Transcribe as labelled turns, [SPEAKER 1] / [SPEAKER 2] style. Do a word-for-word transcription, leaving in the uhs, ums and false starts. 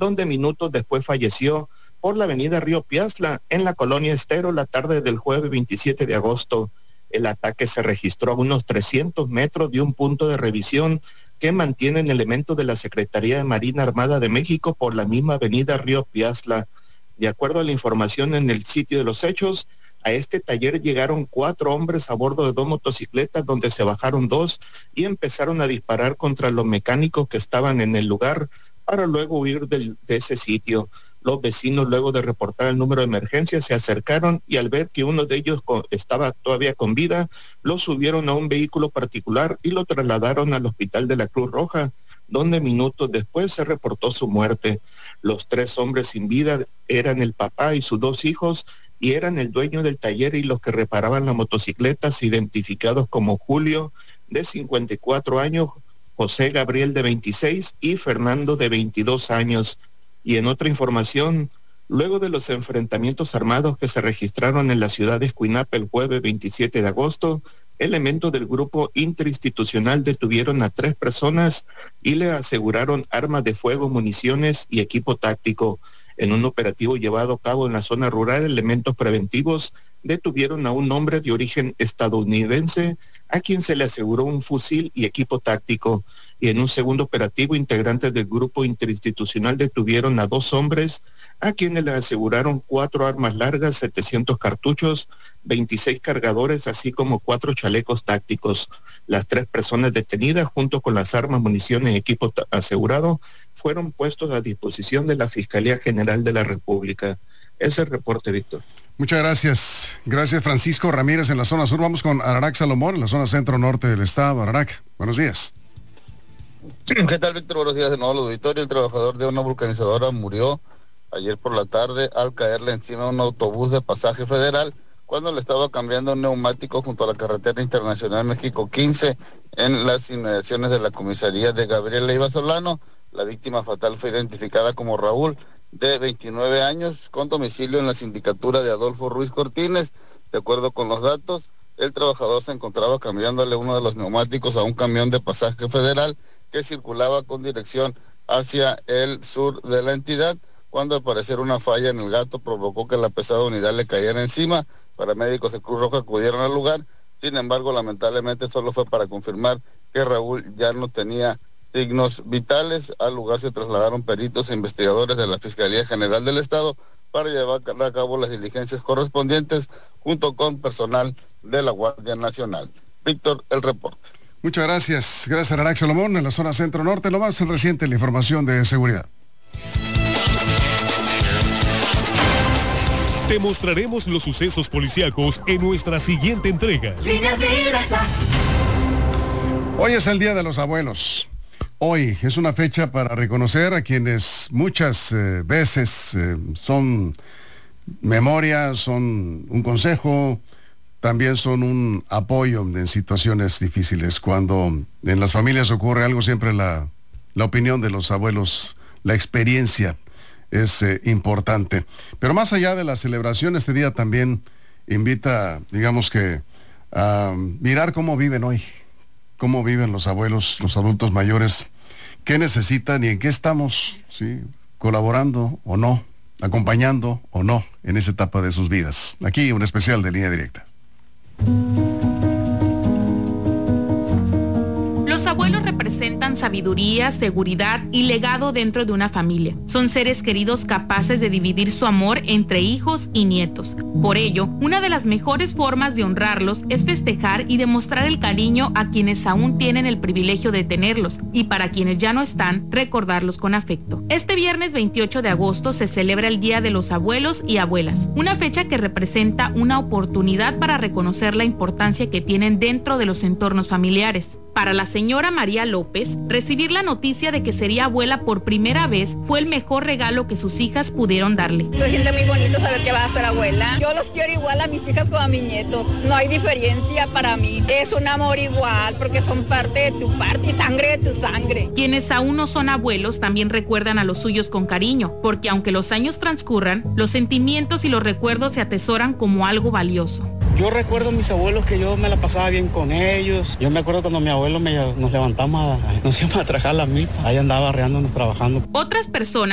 [SPEAKER 1] donde minutos después falleció por la avenida Río Piazla, en la colonia Estero, la tarde del jueves veintisiete de agosto. El ataque se registró a unos trescientos metros de un punto de revisión que mantienen elementos de la Secretaría de Marina Armada de México por la misma avenida Río Piazla. De acuerdo a la información en el sitio de los hechos, a este taller llegaron cuatro hombres a bordo de dos motocicletas, donde se bajaron dos y empezaron a disparar contra los mecánicos que estaban en el lugar para luego huir del, de ese sitio. Los vecinos, luego de reportar el número de emergencia, se acercaron y al ver que uno de ellos con, estaba todavía con vida, lo subieron a un vehículo particular y lo trasladaron al hospital de la Cruz Roja, donde minutos después se reportó su muerte. Los tres hombres sin vida eran el papá y sus dos hijos, y eran el dueño del taller y los que reparaban las motocicletas, identificados como Julio, de cincuenta y cuatro años, José Gabriel, de veintiséis, y Fernando, de veintidós años. Y en otra información, luego de los enfrentamientos armados que se registraron en la ciudad de Escuinapa el jueves veintisiete de agosto, elementos del grupo interinstitucional detuvieron a tres personas y le aseguraron armas de fuego, municiones y equipo táctico. En un operativo llevado a cabo en la zona rural, elementos preventivos detuvieron a un hombre de origen estadounidense a quien se le aseguró un fusil y equipo táctico. Y en un segundo operativo, integrantes del grupo interinstitucional detuvieron a dos hombres a quienes le aseguraron cuatro armas largas, setecientos cartuchos, veintiséis cargadores, así como cuatro chalecos tácticos. Las tres personas detenidas, junto con las armas, municiones y equipo t- asegurado, fueron puestos a disposición de la Fiscalía General de la República. Ese es el reporte, Víctor.
[SPEAKER 2] Muchas gracias. Gracias, Francisco Ramírez, en la zona sur. Vamos con Ararac Salomón, en la zona centro-norte del estado. Ararac, buenos días.
[SPEAKER 3] ¿Qué tal, Víctor? Buenos días de nuevo al auditorio. El trabajador de una vulcanizadora murió ayer por la tarde al caerle encima a un autobús de pasaje federal cuando le estaba cambiando un neumático junto a la carretera internacional México quince en las inmediaciones de la comisaría de Gabriel Leiva Solano. La víctima fatal fue identificada como Raúl, de veintinueve años, con domicilio en la sindicatura de Adolfo Ruiz Cortines. De acuerdo con los datos, el trabajador se encontraba cambiándole uno de los neumáticos a un camión de pasaje federal que circulaba con dirección hacia el sur de la entidad, cuando al parecer una falla en el gato provocó que la pesada unidad le cayera encima. Paramédicos de Cruz Roja acudieron al lugar, sin embargo, lamentablemente solo fue para confirmar que Raúl ya no tenía signos vitales. Al lugar se trasladaron peritos e investigadores de la Fiscalía General del Estado para llevar a cabo las diligencias correspondientes junto con personal de la Guardia Nacional. Víctor, el reporte.
[SPEAKER 2] Muchas gracias. Gracias, Ararac Salomón, en la zona centro-norte. Lo más reciente, la información de seguridad.
[SPEAKER 4] Te mostraremos los sucesos policíacos en nuestra siguiente entrega.
[SPEAKER 5] Línea Directa.
[SPEAKER 2] Hoy es el Día de los Abuelos. Hoy es una fecha para reconocer a quienes muchas eh, veces eh, son memoria, son un consejo, también son un apoyo en situaciones difíciles. Cuando en las familias ocurre algo, siempre la, la opinión de los abuelos, la experiencia es eh, importante. Pero más allá de la celebración, este día también invita, digamos que, a mirar cómo viven hoy, cómo viven los abuelos, los adultos mayores, qué necesitan y en qué estamos, ¿sí?, colaborando o no, acompañando o no en esa etapa de sus vidas. Aquí un especial de Línea Directa.
[SPEAKER 6] Los abuelos representan sabiduría, seguridad y legado dentro de una familia. Son seres queridos capaces de dividir su amor entre hijos y nietos. Por ello, una de las mejores formas de honrarlos es festejar y demostrar el cariño a quienes aún tienen el privilegio de tenerlos y para quienes ya no están, recordarlos con afecto. Este viernes veintiocho de agosto se celebra el Día de los Abuelos y Abuelas, una fecha que representa una oportunidad para reconocer la importancia que tienen dentro de los entornos familiares. Para la señora María López, recibir la noticia de que sería abuela por primera vez fue el mejor regalo que sus hijas pudieron darle.
[SPEAKER 7] Se siente muy bonito saber que va a ser abuela. Yo los quiero igual a mis hijas como a mis nietos. No hay diferencia para mí. Es un amor igual porque son parte de tu parte y sangre de tu sangre.
[SPEAKER 6] Quienes aún no son abuelos también recuerdan a los suyos con cariño, porque aunque los años transcurran, los sentimientos y los recuerdos se atesoran como algo valioso.
[SPEAKER 8] Yo recuerdo a mis abuelos que yo me la pasaba bien con ellos. Yo me acuerdo cuando mi abuelo me, nos levantamos, a, nos íbamos a trabajar la milpa. Ahí andaba arreándonos trabajando.
[SPEAKER 6] Otras personas